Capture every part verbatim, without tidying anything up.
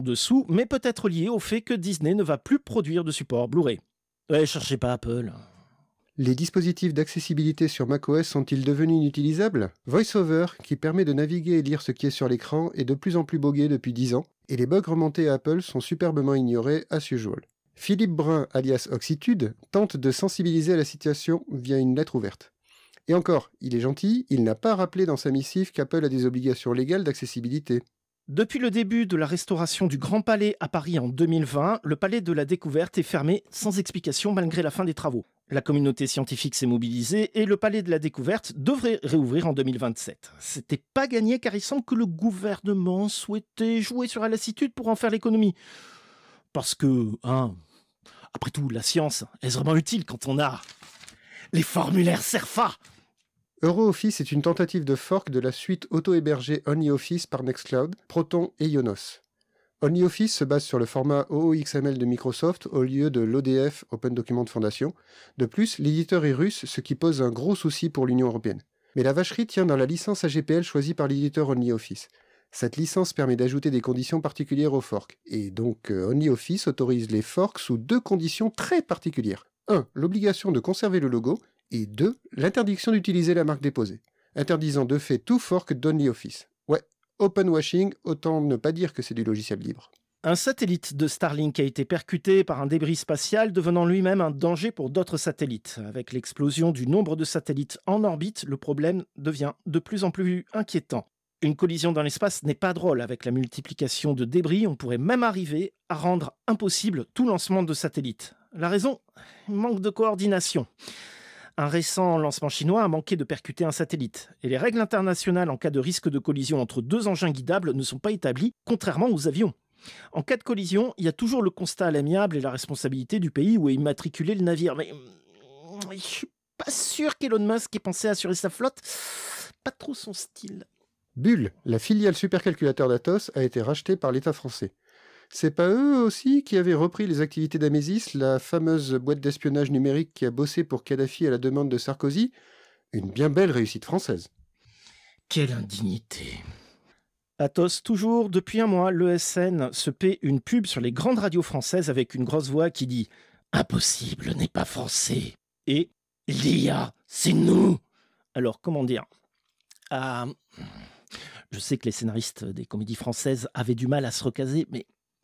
dessous, mais peut être lié au fait que Disney ne va plus produire de support Blu-ray. Ouais, cherchez pas Apple. Les dispositifs d'accessibilité sur macOS sont-ils devenus inutilisables ? VoiceOver, qui permet de naviguer et lire ce qui est sur l'écran, est de plus en plus bogué depuis dix ans, et les bugs remontés à Apple sont superbement ignorés as usual. Philippe Brun, alias Oxitude, tente de sensibiliser à la situation via une lettre ouverte. Et encore, il est gentil, il n'a pas rappelé dans sa missive qu'Apple a des obligations légales d'accessibilité. Depuis le début de la restauration du Grand Palais à Paris en deux mille vingt, le Palais de la Découverte est fermé sans explication malgré la fin des travaux. La communauté scientifique s'est mobilisée et le Palais de la Découverte devrait réouvrir en deux mille vingt-sept. C'était pas gagné car il semble que le gouvernement souhaitait jouer sur la lassitude pour en faire l'économie. Parce que, hein, après tout, la science est vraiment utile quand on a les formulaires CERFA. EuroOffice est une tentative de fork de la suite auto-hébergée OnlyOffice par Nextcloud, Proton et Ionos. OnlyOffice se base sur le format O O X M L de Microsoft au lieu de l'O D F, Open Document Foundation. De plus, l'éditeur est russe, ce qui pose un gros souci pour l'Union européenne. Mais la vacherie tient dans la licence A G P L choisie par l'éditeur OnlyOffice. Cette licence permet d'ajouter des conditions particulières aux forks, et donc euh, OnlyOffice autorise les forks sous deux conditions très particulières. un. L'obligation de conserver le logo, et deux. L'interdiction d'utiliser la marque déposée, interdisant de fait tout fork d'OnlyOffice. Ouais, open washing, autant ne pas dire que c'est du logiciel libre. Un satellite de Starlink a été percuté par un débris spatial, devenant lui-même un danger pour d'autres satellites. Avec l'explosion du nombre de satellites en orbite, le problème devient de plus en plus inquiétant. Une collision dans l'espace n'est pas drôle. Avec la multiplication de débris, on pourrait même arriver à rendre impossible tout lancement de satellites. La raison ? Manque de coordination. Un récent lancement chinois a manqué de percuter un satellite. Et les règles internationales en cas de risque de collision entre deux engins guidables ne sont pas établies, contrairement aux avions. En cas de collision, il y a toujours le constat à l'amiable et la responsabilité du pays où est immatriculé le navire. Mais je suis pas sûr qu'Elon Musk ait pensé à assurer sa flotte. Pas trop son style. Bull, la filiale supercalculateur d'Atos, a été rachetée par l'État français. C'est pas eux aussi qui avaient repris les activités d'Amesis, la fameuse boîte d'espionnage numérique qui a bossé pour Kadhafi à la demande de Sarkozy ? Une bien belle réussite française. Quelle indignité. Atos, toujours, depuis un mois, l'E S N se paie une pub sur les grandes radios françaises avec une grosse voix qui dit « Impossible n'est pas français » et « L'I A, c'est nous ». Alors, comment dire ? euh, Je sais que les scénaristes des comédies françaises avaient du mal à se recaser, mais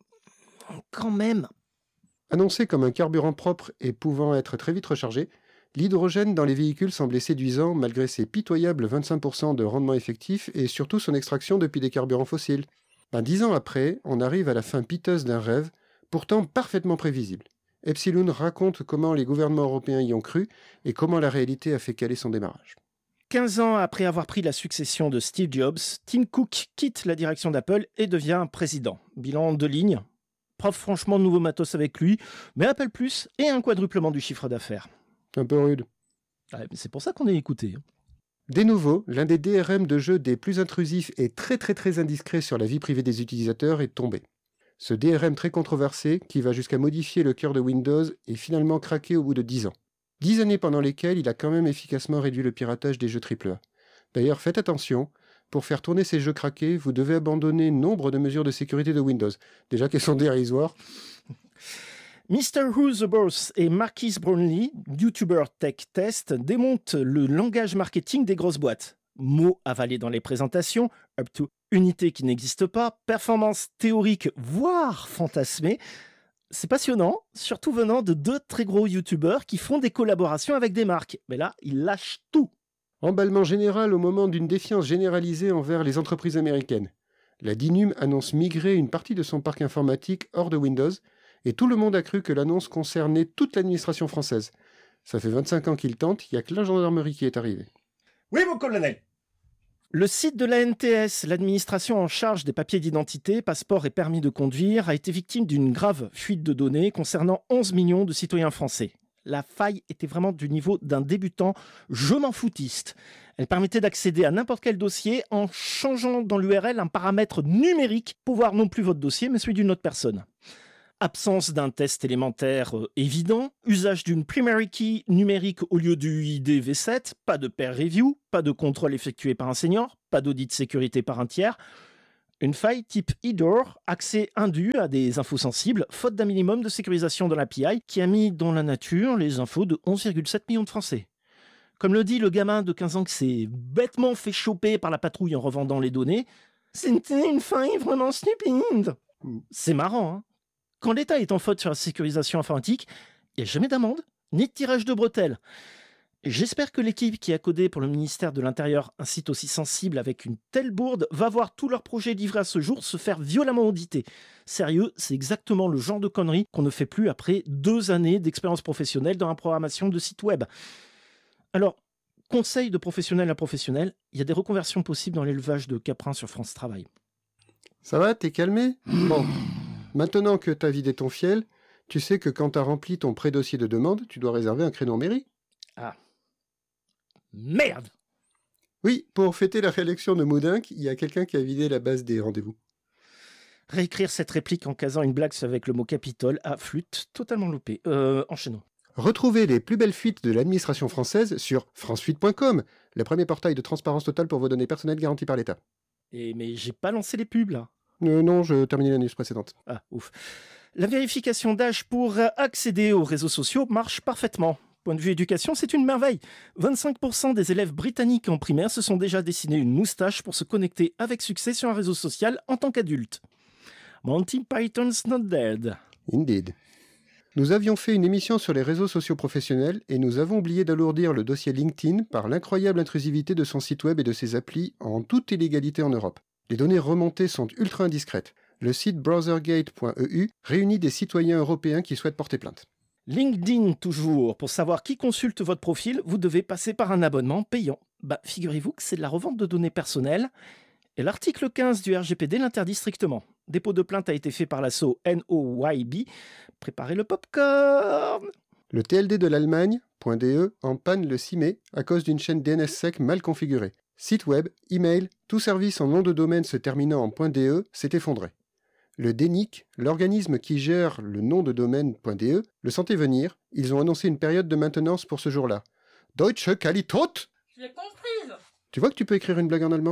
quand même. Annoncé comme un carburant propre et pouvant être très vite rechargé, l'hydrogène dans les véhicules semblait séduisant malgré ses pitoyables vingt-cinq pour cent de rendement effectif et surtout son extraction depuis des carburants fossiles. Ben, dix ans après, on arrive à la fin piteuse d'un rêve, pourtant parfaitement prévisible. Epsilon raconte comment les gouvernements européens y ont cru et comment la réalité a fait caler son démarrage. quinze ans après avoir pris la succession de Steve Jobs, Tim Cook quitte la direction d'Apple et devient président. Bilan de ligne. Pas franchement de nouveau matos avec lui, mais Apple Plus et un quadruplement du chiffre d'affaires. Un peu rude. Ouais, c'est pour ça qu'on est écouté. Des nouveaux, l'un des D R M de jeu des plus intrusifs et très très très indiscrets sur la vie privée des utilisateurs est tombé. Ce D R M très controversé, qui va jusqu'à modifier le cœur de Windows, est finalement craqué au bout de dix ans. dix années pendant lesquelles il a quand même efficacement réduit le piratage des jeux triple A. D'ailleurs, faites attention, pour faire tourner ces jeux craqués, vous devez abandonner nombre de mesures de sécurité de Windows. Déjà qu'elles sont dérisoires. mister Who the Boss et Marquis Brownlee, YouTuber Tech Test, démontent le langage marketing des grosses boîtes. Mots avalés dans les présentations, up to unité qui n'existe pas, performance théorique, voire fantasmée. C'est passionnant, surtout venant de deux très gros youtubeurs qui font des collaborations avec des marques. Mais là, ils lâchent tout. Emballement général au moment d'une défiance généralisée envers les entreprises américaines. La D I N U M annonce migrer une partie de son parc informatique hors de Windows, et tout le monde a cru que l'annonce concernait toute l'administration française. Ça fait vingt-cinq ans qu'il tente, il n'y a que la gendarmerie qui est arrivée. Oui, mon colonel. Le site de la N T S, l'administration en charge des papiers d'identité, passeports et permis de conduire, a été victime d'une grave fuite de données concernant onze millions de citoyens français. La faille était vraiment du niveau d'un débutant je m'en foutiste. Elle permettait d'accéder à n'importe quel dossier en changeant dans l'U R L un paramètre numérique pour voir non plus votre dossier mais celui d'une autre personne. Absence d'un test élémentaire euh, évident, usage d'une primary key numérique au lieu du U I D V sept, pas de peer review, pas de contrôle effectué par un senior, pas d'audit de sécurité par un tiers. Une faille type E D O R, accès indu à des infos sensibles, faute d'un minimum de sécurisation de l'A P I, qui a mis dans la nature les infos de onze virgule sept millions de Français. Comme le dit le gamin de quinze ans qui s'est bêtement fait choper par la patrouille en revendant les données, c'était une faille vraiment stupide. C'est marrant, hein. Quand l'État est en faute sur la sécurisation informatique, il n'y a jamais d'amende, ni de tirage de bretelles. J'espère que l'équipe qui a codé pour le ministère de l'Intérieur un site aussi sensible avec une telle bourde va voir tous leurs projets livrés à ce jour se faire violemment auditer. Sérieux, c'est exactement le genre de conneries qu'on ne fait plus après deux années d'expérience professionnelle dans la programmation de sites web. Alors, conseil de professionnel à professionnel, il y a des reconversions possibles dans l'élevage de caprins sur France Travail. Ça va, t'es calmé ? Bon, maintenant que t'as vidé ton fiel, tu sais que quand t'as rempli ton pré-dossier de demande, tu dois réserver un créneau en mairie. Ah. Merde! Oui, pour fêter la réélection de Moudinque, il y a quelqu'un qui a vidé la base des rendez-vous. Réécrire cette réplique en casant une blague avec le mot Capitole à flûte, totalement loupé. Euh, enchaînons. Retrouvez les plus belles fuites de l'administration française sur france fuite point com, le premier portail de transparence totale pour vos données personnelles garanties par l'État. Et mais j'ai pas lancé les pubs là. Euh, non, je terminais la news précédente. Ah, ouf. La vérification d'âge pour accéder aux réseaux sociaux marche parfaitement. Point de vue éducation, c'est une merveille. vingt-cinq pour cent des élèves britanniques en primaire se sont déjà dessinés une moustache pour se connecter avec succès sur un réseau social en tant qu'adultes. Monty Python's not dead. Indeed. Nous avions fait une émission sur les réseaux sociaux professionnels et nous avons oublié d'alourdir le dossier LinkedIn par l'incroyable intrusivité de son site web et de ses applis en toute illégalité en Europe. Les données remontées sont ultra indiscrètes. Le site browsergate point e u réunit des citoyens européens qui souhaitent porter plainte. LinkedIn toujours. Pour savoir qui consulte votre profil, vous devez passer par un abonnement payant. Bah, figurez-vous que c'est de la revente de données personnelles. Et l'article quinze du R G P D l'interdit strictement. Dépôt de plainte a été fait par l'asso N O Y B. Préparez le popcorn. Le T L D de l'Allemagne, .de, en panne le six mai à cause d'une chaîne D N S sec mal configurée. Site web, email, tout service en nom de domaine se terminant en .de s'est effondré. Le D N I C, l'organisme qui gère le nom de domaine .de, le sentait venir. Ils ont annoncé une période de maintenance pour ce jour-là. Deutsche Qualität. Je l'ai comprise. Tu vois que tu peux écrire une blague en allemand ?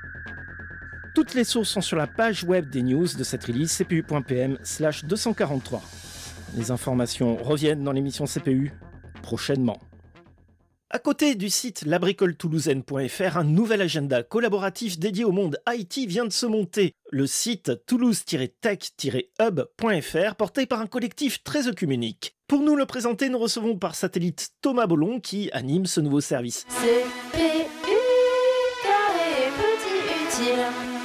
Toutes les sources sont sur la page web des news de cette release c p u point p m slash deux cent quarante-trois. Les informations reviennent dans l'émission C P U prochainement. À côté du site la bricole toulousaine point f r, un nouvel agenda collaboratif dédié au monde I T vient de se monter. Le site toulouse tiret tech tiret hub point f r, porté par un collectif très œcuménique. Pour nous le présenter, nous recevons par satellite Thomas Bollon qui anime ce nouveau service. C P U, carré petit utile.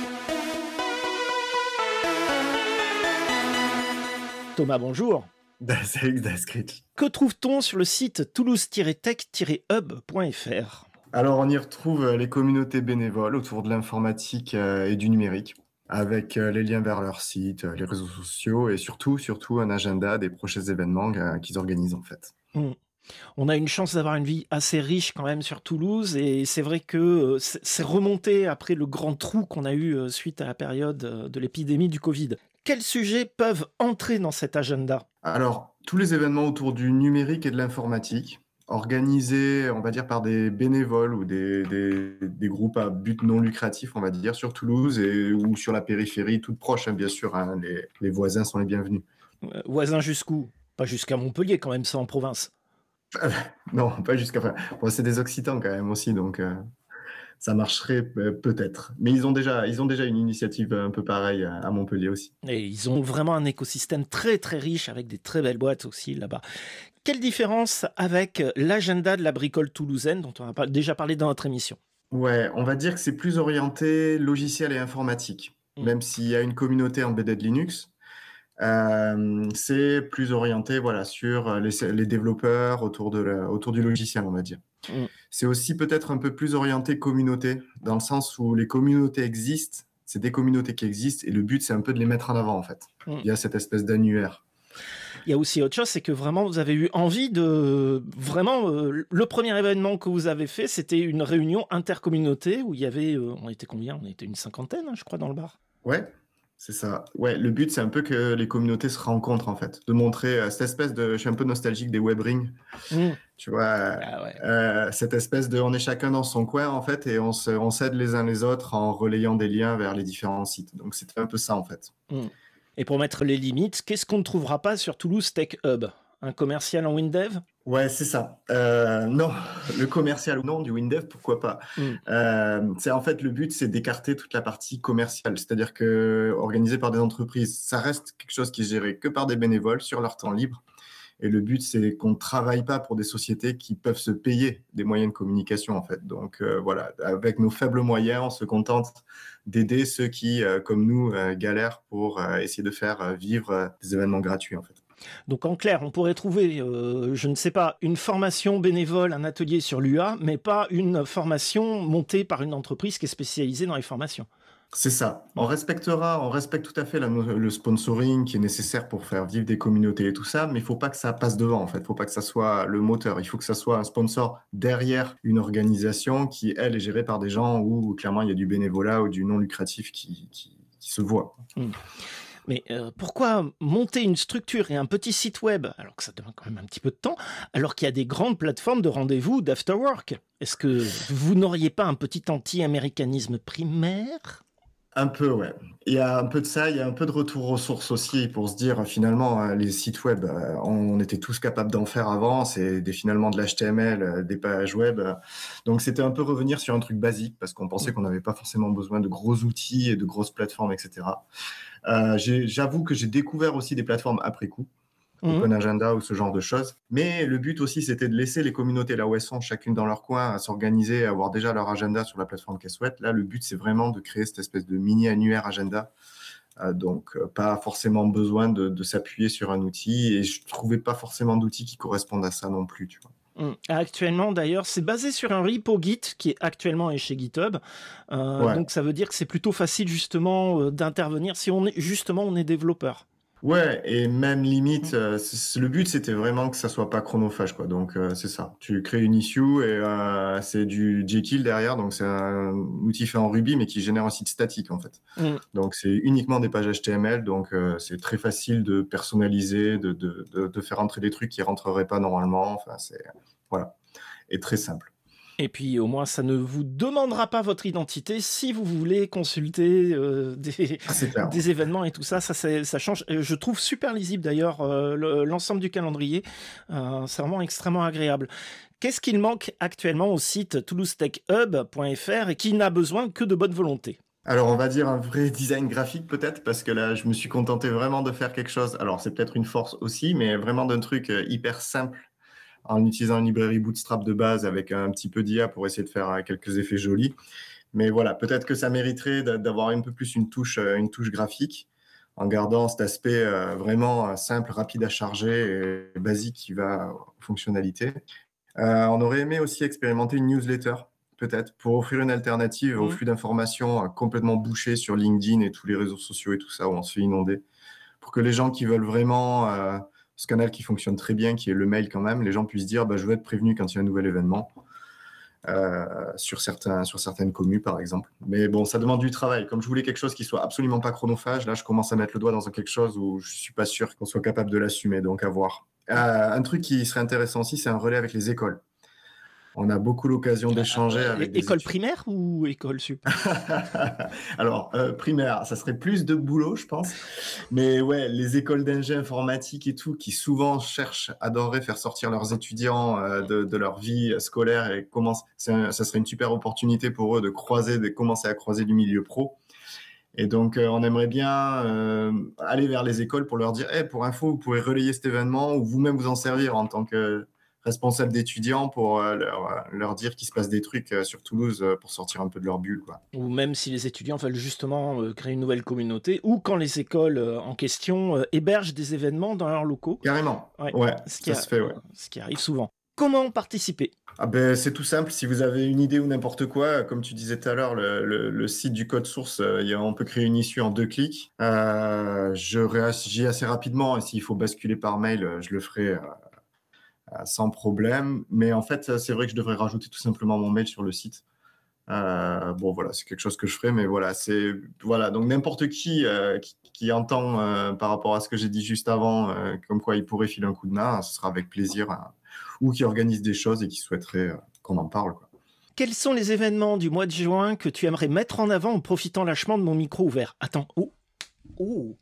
Thomas, bonjour. Salut, Daskrit. Que trouve-t-on sur le site toulouse tiret tech tiret hub point f r ? Alors, on y retrouve les communautés bénévoles autour de l'informatique et du numérique, avec les liens vers leur site, les réseaux sociaux et surtout, surtout un agenda des prochains événements qu'ils organisent en fait. Mmh. On a une chance d'avoir une vie assez riche quand même sur Toulouse et c'est vrai que c'est remonté après le grand trou qu'on a eu suite à la période de l'épidémie du Covid. Quels sujets peuvent entrer dans cet agenda ? Alors, tous les événements autour du numérique et de l'informatique, organisés, on va dire, par des bénévoles ou des, des, des groupes à but non lucratif, on va dire, sur Toulouse et, ou sur la périphérie, toute proche, hein, bien sûr, hein, les, les voisins sont les bienvenus. Euh, voisins jusqu'où ? Pas jusqu'à Montpellier quand même, ça en province. Euh, non, pas jusqu'à... Enfin, bon, c'est des Occitans quand même aussi, donc... Euh... ça marcherait euh, peut-être. Mais ils ont, déjà, ils ont déjà une initiative un peu pareille à, à Montpellier aussi. Et ils ont vraiment un écosystème très très riche avec des très belles boîtes aussi là-bas. Quelle différence avec l'agenda de la bricole toulousaine dont on a déjà parlé dans notre émission ? Ouais, on va dire que c'est plus orienté logiciel et informatique. Mmh. Même s'il y a une communauté embedded Linux, euh, c'est plus orienté voilà, sur les, les développeurs autour, de la, autour du logiciel, on va dire. Mmh. C'est aussi peut-être un peu plus orienté communauté, dans le sens où les communautés existent, c'est des communautés qui existent, et le but, c'est un peu de les mettre en avant, en fait. Mmh. Il y a cette espèce d'annuaire. Il y a aussi autre chose, c'est que vraiment, vous avez eu envie de... Vraiment, euh, le premier événement que vous avez fait, c'était une réunion intercommunauté, où il y avait... Euh, on était combien ? On était une cinquantaine, hein, je crois, dans le bar. Ouais. C'est ça. Ouais, le but, c'est un peu que les communautés se rencontrent, en fait. De montrer euh, cette espèce de... Je suis un peu nostalgique des web rings. Mmh. Tu vois, euh, Ah ouais. euh, cette espèce de... On est chacun dans son coin, en fait, et on se- on s'aide les uns les autres en relayant des liens vers les différents sites. Donc, c'était un peu ça, en fait. Mmh. Et pour mettre les limites, qu'est-ce qu'on ne trouvera pas sur Toulouse Tech Hub? Un commercial en WinDev? Ouais, c'est ça. Euh, non, le commercial ou non, du WinDev, pourquoi pas. Mmh. Euh, c'est en fait le but, c'est d'écarter toute la partie commerciale, c'est-à-dire que organisé par des entreprises, ça reste quelque chose qui est géré que par des bénévoles sur leur temps libre. Et le but, c'est qu'on ne travaille pas pour des sociétés qui peuvent se payer des moyens de communication, en fait. Donc euh, voilà, avec nos faibles moyens, on se contente d'aider ceux qui, euh, comme nous, euh, galèrent pour euh, essayer de faire euh, vivre euh, des événements gratuits, en fait. Donc en clair, on pourrait trouver, euh, je ne sais pas, une formation bénévole, un atelier sur l'U A, mais pas une formation montée par une entreprise qui est spécialisée dans les formations. C'est ça. On respectera, on respecte tout à fait la no- le sponsoring qui est nécessaire pour faire vivre des communautés et tout ça, mais il faut pas que ça passe devant, en fait. Il faut pas que ça soit le moteur. Il faut que ça soit un sponsor derrière une organisation qui, elle, est gérée par des gens où, clairement, il y a du bénévolat ou du non lucratif qui, qui, qui se voit. Hmm. Mais euh, pourquoi monter une structure et un petit site web, alors que ça demande quand même un petit peu de temps, alors qu'il y a des grandes plateformes de rendez-vous d'afterwork? Est-ce que vous n'auriez pas un petit anti-américanisme primaire? Un peu, ouais. Il y a un peu de ça, il y a un peu de retour aux sources aussi pour se dire, finalement, euh, les sites web, euh, on était tous capables d'en faire avant, c'est des, finalement de l'H T M L, euh, des pages web. euh. Donc, c'était un peu revenir sur un truc basique parce qu'on pensait qu'on n'avait pas forcément besoin de gros outils et de grosses plateformes, et cetera. Euh, j'ai- j'avoue que j'ai découvert aussi des plateformes après coup, Mhm. Open Agenda ou ce genre de choses. Mais le but aussi, c'était de laisser les communautés là où elles sont, chacune dans leur coin, à s'organiser, à avoir déjà leur agenda sur la plateforme qu'elles souhaitent. Là, le but, c'est vraiment de créer cette espèce de mini-annuaire agenda. Euh, donc, euh, pas forcément besoin de, de s'appuyer sur un outil. Et je ne trouvais pas forcément d'outils qui correspondent à ça non plus, tu vois. Mm. Actuellement, d'ailleurs, c'est basé sur un repo Git qui est actuellement est chez GitHub. Euh, Ouais. donc, ça veut dire que c'est plutôt facile justement euh, d'intervenir si on est justement on est développeur. Ouais, et même limite, Mm. euh, c'est- c'est- le but c'était vraiment que ça soit pas chronophage, quoi. Donc euh, c'est ça. Tu crées une issue et euh, c'est du Jekyll derrière, donc c'est un outil fait en Ruby mais qui génère un site statique en fait. Mm. Donc c'est uniquement des pages H T M L, donc euh, c'est très facile de personnaliser, de, de, de, de faire entrer des trucs qui rentreraient pas normalement. Enfin c'est voilà, et très simple. Et puis au moins, ça ne vous demandera pas votre identité si vous voulez consulter euh, des, Ah, c'est clair. des événements et tout ça. Ça, c'est- ça change. Euh, Je trouve super lisible d'ailleurs euh, le- l'ensemble du calendrier. Euh, c'est vraiment extrêmement agréable. Qu'est-ce qu'il manque actuellement au site toulouse tech hub point f r et qui n'a besoin que de bonne volonté? Alors, on va dire un vrai design graphique peut-être, parce que là, je me suis contenté vraiment de faire quelque chose. Alors, c'est peut-être une force aussi, mais vraiment d'un truc euh, hyper simple en utilisant une librairie Bootstrap de base avec un petit peu d'I A pour essayer de faire euh, quelques effets jolis. Mais voilà, peut-être que ça mériterait d'a- d'avoir un peu plus une touche, euh, une touche graphique en gardant cet aspect euh, vraiment euh, simple, rapide à charger et basique qui va aux fonctionnalités. Euh, on aurait aimé aussi expérimenter une newsletter, peut-être, pour offrir une alternative au Mhm. flux d'informations euh, complètement bouché sur LinkedIn et tous les réseaux sociaux et tout ça, où on se fait inonder. Pour que les gens qui veulent vraiment euh, ce canal qui fonctionne très bien, qui est le mail quand même, les gens puissent dire bah, je veux être prévenu quand il y a un nouvel événement, euh, sur, certains, sur certaines communes, par exemple. Mais bon, ça demande du travail. Comme je voulais quelque chose qui soit absolument pas chronophage, là, je commence à mettre le doigt dans quelque chose où je suis pas sûr qu'on soit capable de l'assumer, donc à voir. Euh, un truc qui serait intéressant aussi, c'est un relais avec les écoles. On a beaucoup l'occasion d'échanger Euh, avec des école étudiants. primaire ou école sup? Alors, euh, primaire, ça serait plus de boulot, je pense. Mais ouais, les écoles d'ingé informatique et tout, qui souvent cherchent, adoreraient faire sortir leurs étudiants euh, de, de leur vie scolaire et commencent, c'est un- ça serait une super opportunité pour eux de croiser, de commencer à croiser du milieu pro. Et donc, euh, on aimerait bien euh, aller vers les écoles pour leur dire, hey, pour info, vous pouvez relayer cet événement ou vous-même vous en servir en tant que responsable d'étudiants pour euh, leur, leur dire qu'il se passe des trucs euh, sur Toulouse euh, pour sortir un peu de leur bulle, quoi. Ou même si les étudiants veulent justement euh, créer une nouvelle communauté, ou quand les écoles euh, en question euh, hébergent des événements dans leurs locaux. Carrément. Ouais, Ouais, ce qui, ça a- se fait, ouais. ce qui arrive souvent. Comment participer? Ah ben, c'est tout simple. Si vous avez une idée ou n'importe quoi, comme tu disais tout à l'heure, le, le- le site du code source, euh, il y a- on peut créer une issue en deux clics. Euh, je réagis assez rapidement et s'il faut basculer par mail, euh, je le ferai euh, euh, sans problème. Mais en fait, c'est vrai que je devrais rajouter tout simplement mon mail sur le site Euh, bon, voilà, c'est quelque chose que je ferai, mais voilà, c'est voilà. Donc n'importe qui, euh, qui qui entend euh, par rapport à ce que j'ai dit juste avant, euh, comme quoi il pourrait filer un coup de main, ce sera avec plaisir, hein, ou qui organise des choses et qui souhaiterait euh, qu'on en parle, quoi. Quels sont les événements du mois de juin que tu aimerais mettre en avant en profitant lâchement de mon micro ouvert? Attends, oh, oh,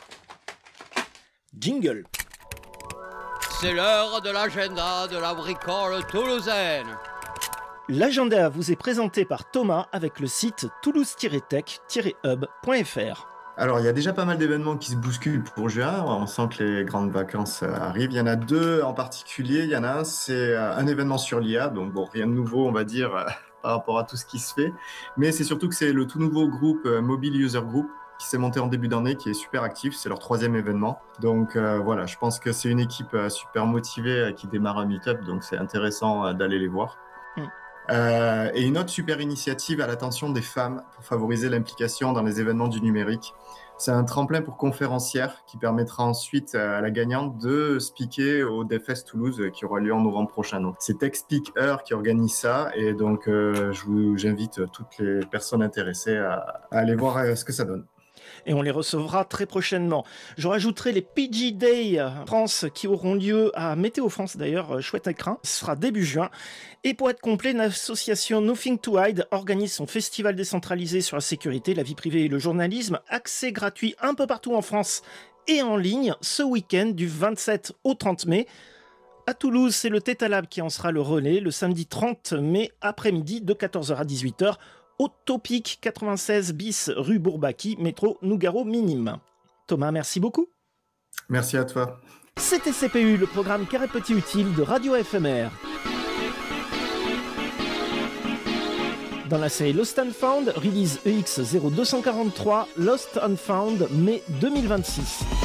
jingle. C'est l'heure de l'agenda de la bricole toulousaine. L'agenda vous est présenté par Thomas avec le site toulouse tiret tech tiret hub point f r. Alors, il y a déjà pas mal d'événements qui se bousculent pour juin. On sent que les grandes vacances euh, arrivent. Il y en a deux en particulier. Il y en a un, c'est euh, un événement sur l'I A. Donc, bon, rien de nouveau, on va dire, euh, par rapport à tout ce qui se fait. Mais c'est surtout que c'est le tout nouveau groupe euh, Mobile User Group qui s'est monté en début d'année, qui est super actif. C'est leur troisième événement. Donc, euh, voilà, je pense que c'est une équipe euh, super motivée euh, qui démarre un meet-up. Donc, c'est intéressant euh, d'aller les voir. Mm. Euh, et une autre super initiative à l'attention des femmes pour favoriser l'implication dans les événements du numérique. C'est un tremplin pour conférencières qui permettra ensuite à la gagnante de speaker au DevFest Toulouse qui aura lieu en novembre prochain. Donc, c'est TechSpeaker qui organise ça et donc euh, je vous, j'invite toutes les personnes intéressées à, à aller voir euh, ce que ça donne. Et on les recevra très prochainement. Je rajouterai les P G Day France qui auront lieu à Météo France d'ailleurs, chouette écran. Ce sera début juin. Et pour être complet, l'association Nothing to Hide organise son festival décentralisé sur la sécurité, la vie privée et le journalisme. Accès gratuit un peu partout en France et en ligne ce week-end du vingt-sept au trente mai. À Toulouse, c'est le Theta Lab qui en sera le relais le samedi trente mai après-midi de quatorze heures à dix-huit heures. Au Topic quatre-vingt-seize bis rue Bourbaki, métro Nougaro Minime. Thomas, merci beaucoup. Merci à toi. C'était C P U, le programme Carré Petit Utile de Radio F M R. Dans la série Lost and Found, release E X zéro deux cent quarante-trois, Lost and Found, mai deux mille vingt-six.